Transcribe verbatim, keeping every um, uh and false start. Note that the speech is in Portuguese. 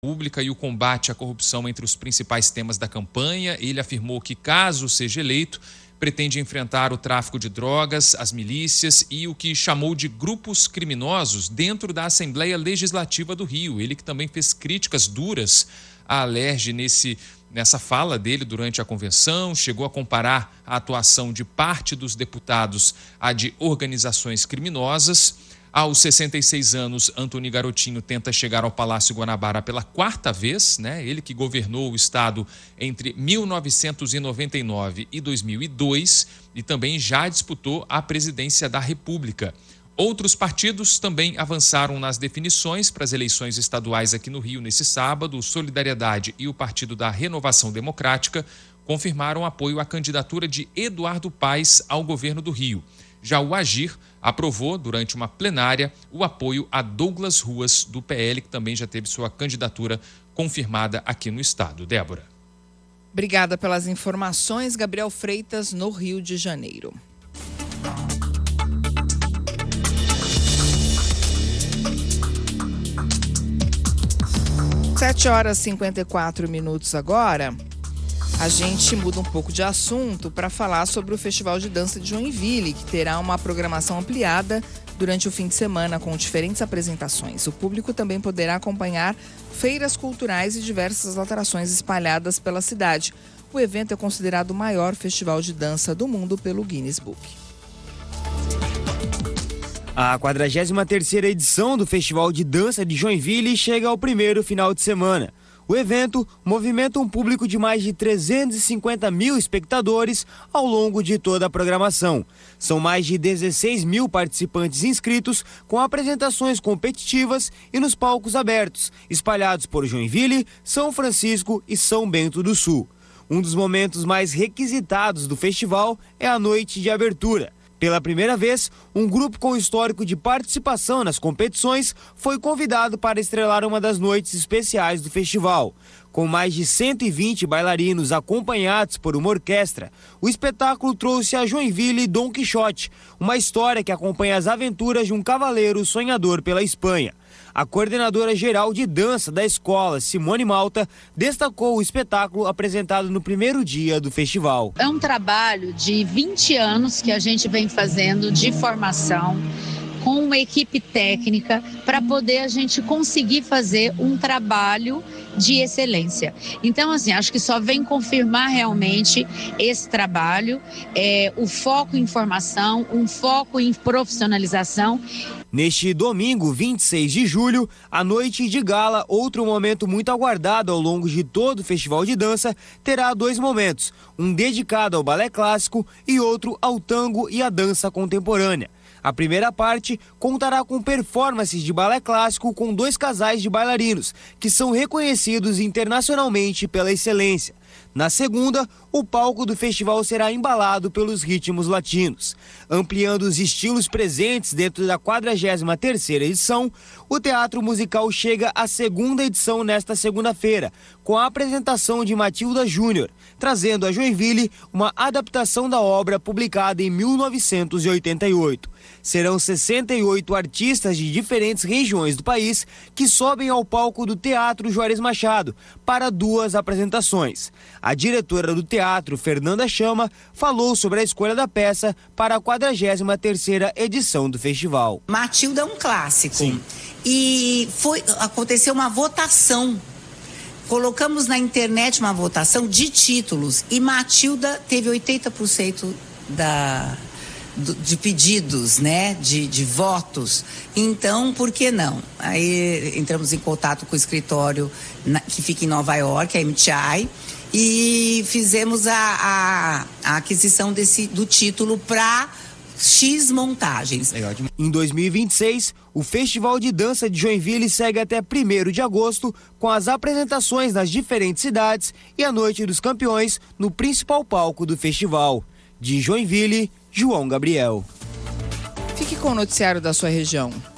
Pública e o combate à corrupção entre os principais temas da campanha. Ele afirmou que, caso seja eleito, pretende enfrentar o tráfico de drogas, as milícias e o que chamou de grupos criminosos dentro da Assembleia Legislativa do Rio. Ele que também fez críticas duras à Alerj nesse, nessa fala dele durante a convenção, chegou a comparar a atuação de parte dos deputados à de organizações criminosas. Aos sessenta e seis anos, Antony Garotinho tenta chegar ao Palácio Guanabara pela quarta vez, né? Ele que governou o estado entre mil novecentos e noventa e nove e dois mil e dois e também já disputou a presidência da República. Outros partidos também avançaram nas definições para as eleições estaduais aqui no Rio nesse sábado. O Solidariedade e o Partido da Renovação Democrática confirmaram apoio à candidatura de Eduardo Paes ao governo do Rio. Já o Agir aprovou, durante uma plenária, o apoio a Douglas Ruas, do P L, que também já teve sua candidatura confirmada aqui no estado. Débora. Obrigada pelas informações, Gabriel Freitas, no Rio de Janeiro. sete horas e cinquenta e quatro minutos agora. A gente muda um pouco de assunto para falar sobre o Festival de Dança de Joinville, que terá uma programação ampliada durante o fim de semana com diferentes apresentações. O público também poderá acompanhar feiras culturais e diversas atrações espalhadas pela cidade. O evento é considerado o maior festival de dança do mundo pelo Guinness Book. A quadragésima terceira edição do Festival de Dança de Joinville chega ao primeiro final de semana. O evento movimenta um público de mais de trezentos e cinquenta mil espectadores ao longo de toda a programação. São mais de dezesseis mil participantes inscritos, com apresentações competitivas e nos palcos abertos, espalhados por Joinville, São Francisco e São Bento do Sul. Um dos momentos mais requisitados do festival é a noite de abertura. Pela primeira vez, um grupo com histórico de participação nas competições foi convidado para estrelar uma das noites especiais do festival. Com mais de cento e vinte bailarinos acompanhados por uma orquestra, o espetáculo trouxe a Joinville Dom Quixote, uma história que acompanha as aventuras de um cavaleiro sonhador pela Espanha. A coordenadora geral de dança da escola, Simone Malta, destacou o espetáculo apresentado no primeiro dia do festival. É um trabalho de vinte anos que a gente vem fazendo de formação com uma equipe técnica para poder a gente conseguir fazer um trabalho de excelência. Então, assim, acho que só vem confirmar realmente esse trabalho, é, o foco em formação, um foco em profissionalização. Neste domingo, vinte e seis de julho, a noite de gala, outro momento muito aguardado ao longo de todo o festival de dança, terá dois momentos, um dedicado ao balé clássico e outro ao tango e à dança contemporânea. A primeira parte contará com performances de balé clássico com dois casais de bailarinos, que são reconhecidos internacionalmente pela excelência. Na segunda, o palco do festival será embalado pelos ritmos latinos. Ampliando os estilos presentes dentro da quadragésima terceira edição, o Teatro Musical chega à segunda edição nesta segunda-feira, com a apresentação de Matilda Júnior, trazendo a Joinville uma adaptação da obra publicada em mil novecentos e oitenta e oito. Serão sessenta e oito artistas de diferentes regiões do país que sobem ao palco do Teatro Juarez Machado para duas apresentações. A diretora do teatro, Fernanda Chama, falou sobre a escolha da peça para a quadragésima terceira edição do festival. Matilda é um clássico. Sim. E foi, aconteceu uma votação. Colocamos na internet uma votação de títulos e Matilda teve oitenta por cento da... de pedidos, né, de, de votos. Então, por que não? Aí entramos em contato com o escritório na, que fica em Nova York, a M T I, e fizemos a, a, a aquisição desse, do título para X montagens. Em dois mil e vinte e seis, o Festival de Dança de Joinville segue até primeiro de agosto, com as apresentações nas diferentes cidades e a Noite dos Campeões no principal palco do festival. De Joinville, João Gabriel. Fique com o noticiário da sua região.